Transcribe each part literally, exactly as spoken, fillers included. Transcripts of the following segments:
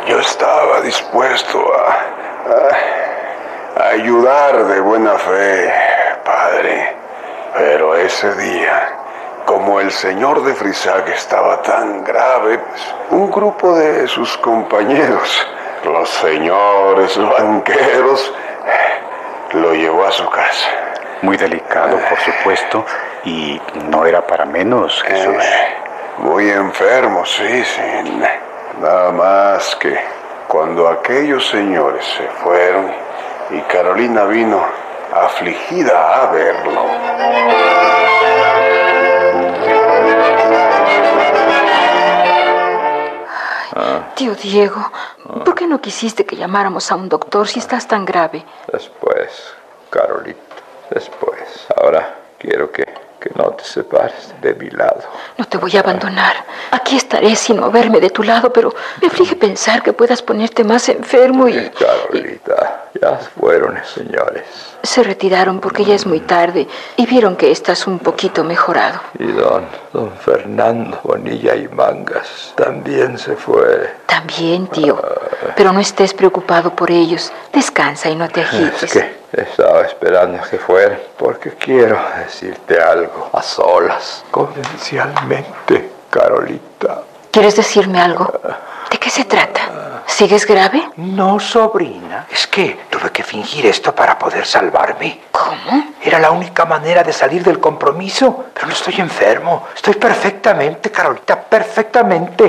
Yo estaba dispuesto a, a, a ayudar de buena fe, padre. Pero ese día, como el señor de Frisac estaba tan grave, pues, un grupo de sus compañeros, los señores banqueros, lo llevó a su casa. Muy delicado, por supuesto, y no era para menos, Jesús. Eh, muy enfermo, sí, sí. Nada más que cuando aquellos señores se fueron y Carolina vino afligida a verlo. Tío Diego, ¿por qué no quisiste que llamáramos a un doctor si estás tan grave? Después, Carolita, después. Ahora quiero que, que no te separes de mi lado. No te voy a abandonar. Aquí estaré sin moverme de tu lado, pero me aflige pensar que puedas ponerte más enfermo y... Carolita, y... ya fueron, señores. Se retiraron porque ya es muy tarde y vieron que estás un poquito mejorado. Y don, don Fernando Bonilla y Mangas también se fue. También, tío. Pero no estés preocupado por ellos. Descansa y no te agites. Es que estaba esperando que fueran porque quiero decirte algo a solas, confidencialmente, Carolita. ¿Quieres decirme algo? ¿De qué se trata? ¿Sigues grave? No, sobrina. Es que tuve que fingir esto para poder salvarme. ¿Cómo? Era la única manera de salir del compromiso. Pero no estoy enfermo. Estoy perfectamente, Carolita, perfectamente.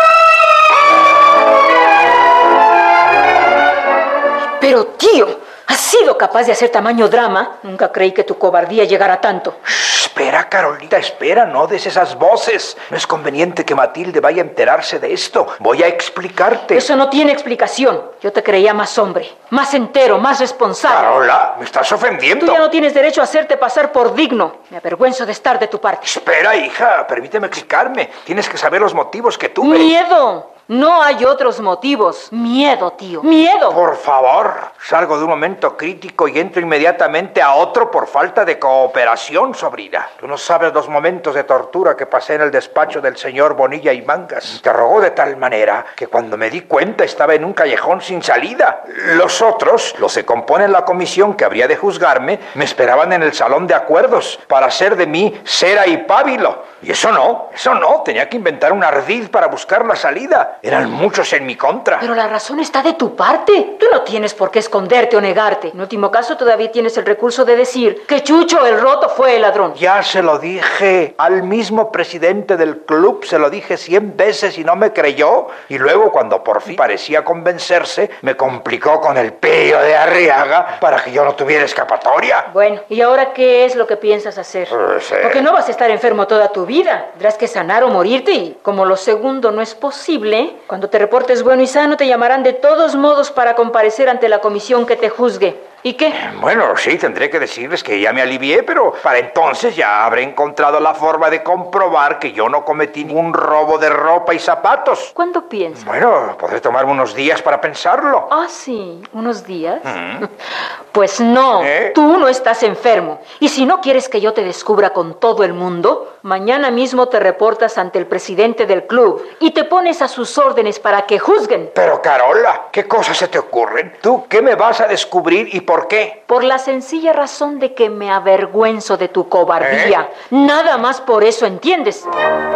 Pero, tío, ¿has sido capaz de hacer tamaño drama? Nunca creí que tu cobardía llegara a tanto. Shh, espera, Carolita, espera, no des esas voces. No es conveniente que Matilde vaya a enterarse de esto. Voy a explicarte. Eso no tiene explicación. Yo te creía más hombre, más entero, más responsable. Carola, me estás ofendiendo. Tú ya no tienes derecho a hacerte pasar por digno. Me avergüenzo de estar de tu parte. Espera, hija, permíteme explicarme. Tienes que saber los motivos que tuve. ¡Miedo! No hay otros motivos. Miedo, tío. ¡Miedo! Por favor, salgo de un momento crítico y entro inmediatamente a otro por falta de cooperación, sobrina. Tú no sabes los momentos de tortura que pasé en el despacho del señor Bonilla y Mangas. Me interrogó de tal manera que cuando me di cuenta estaba en un callejón sin salida. Los otros, los que componen la comisión que habría de juzgarme, me esperaban en el salón de acuerdos para hacer de mí cera y pábilo. Y eso no, eso no. Tenía que inventar un ardid para buscar la salida. Eran muchos en mi contra. Pero la razón está de tu parte. Tú no tienes por qué esconderte o negarte. En último caso, todavía tienes el recurso de decir que Chucho el Roto fue el ladrón. Ya se lo dije. Al mismo presidente del club se lo dije cien veces y no me creyó. Y luego, cuando por fin parecía convencerse, me complicó con el pillo de Arriaga para que yo no tuviera escapatoria. Bueno, ¿y ahora qué es lo que piensas hacer? Pues, eh... Porque no vas a estar enfermo toda tu vida. Tendrás que sanar o morirte y como lo segundo no es posible, cuando te reportes bueno y sano te llamarán de todos modos para comparecer ante la comisión que te juzgue. ¿Y qué? Bueno, sí, tendré que decirles que ya me alivié, pero para entonces ya habré encontrado la forma de comprobar que yo no cometí ningún robo de ropa y zapatos. ¿Cuándo piensas? Bueno, podré tomarme unos días para pensarlo. Ah, sí, ¿unos días? ¿Mm? Pues no, ¿Eh? Tú no estás enfermo. Y si no quieres que yo te descubra con todo el mundo, mañana mismo te reportas ante el presidente del club y te pones a sus órdenes para que juzguen. Pero, Carola, ¿qué cosas se te ocurren? ¿Tú qué me vas a descubrir y por qué? Por la sencilla razón de que me avergüenzo de tu cobardía. ¿Eh? Nada más por eso, ¿entiendes?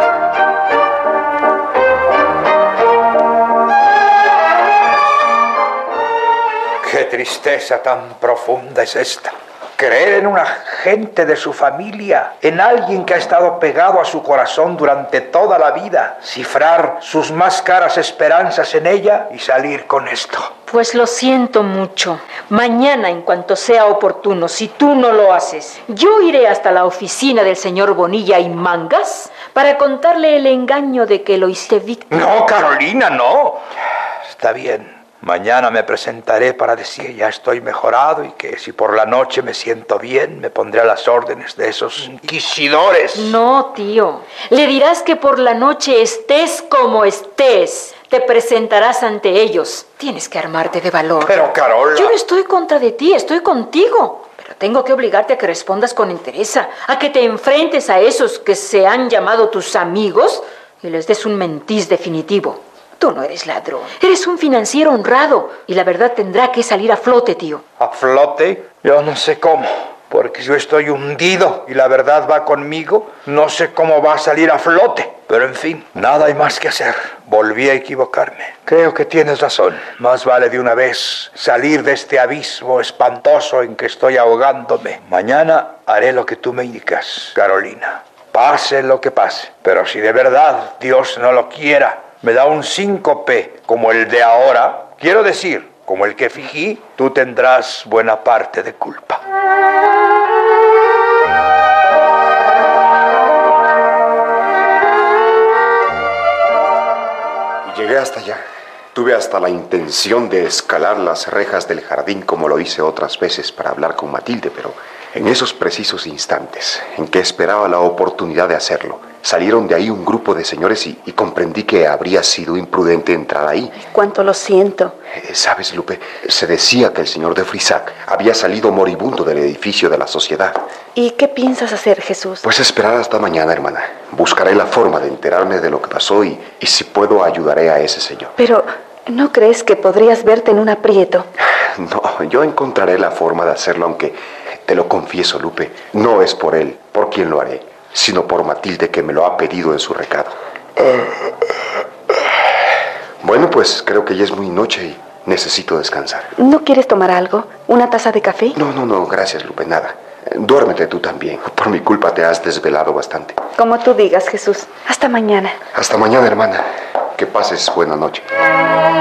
Qué tristeza tan profunda es esta. Creer en una gente de su familia, en alguien que ha estado pegado a su corazón durante toda la vida, cifrar sus más caras esperanzas en ella y salir con esto. Pues lo siento mucho. Mañana, en cuanto sea oportuno, si tú no lo haces, yo iré hasta la oficina del señor Bonilla y Mangas para contarle el engaño de que lo hice víctima. No, Carolina, no. Está bien. Mañana me presentaré para decir ya estoy mejorado y que si por la noche me siento bien, me pondré a las órdenes de esos inquisidores. No, tío. Le dirás que por la noche estés como estés. Te presentarás ante ellos. Tienes que armarte de valor. Pero, Carola... Yo no estoy contra de ti, estoy contigo. Pero tengo que obligarte a que respondas con entereza, a que te enfrentes a esos que se han llamado tus amigos y les des un mentiz definitivo. Tú no eres ladrón. Eres un financiero honrado y la verdad tendrá que salir a flote, tío. ¿A flote? Yo no sé cómo, porque yo estoy hundido y la verdad va conmigo. No sé cómo va a salir a flote. Pero en fin, nada hay más que hacer. Volví a equivocarme. Creo que tienes razón. Más vale de una vez salir de este abismo espantoso en que estoy ahogándome. Mañana haré lo que tú me indicas, Carolina. Pase lo que pase. Pero si de verdad Dios no lo quiera, me da un síncope como el de ahora, quiero decir, como el que fingí, tú tendrás buena parte de culpa. Y llegué hasta allá. Tuve hasta la intención de escalar las rejas del jardín como lo hice otras veces para hablar con Matilde, pero en esos precisos instantes en que esperaba la oportunidad de hacerlo, salieron de ahí un grupo de señores y, y comprendí que habría sido imprudente entrar ahí. Cuánto lo siento. Eh, ¿Sabes, Lupe? Se decía que el señor de Frisac había salido moribundo del edificio de la sociedad. ¿Y qué piensas hacer, Jesús? Pues esperar hasta mañana, hermana. Buscaré la forma de enterarme de lo que pasó y, y si puedo ayudaré a ese señor. Pero, ¿no crees que podrías verte en un aprieto? No, yo encontraré la forma de hacerlo, aunque te lo confieso, Lupe, no es por él, por quien lo haré, sino por Matilde, que me lo ha pedido en su recado. Bueno, pues creo que ya es muy noche y necesito descansar. ¿No quieres tomar algo? ¿Una taza de café? No, no, no, gracias, Lupe, nada. Duérmete tú también. Por mi culpa te has desvelado bastante. Como tú digas, Jesús. Hasta mañana. Hasta mañana, hermana. Que pases buena noche.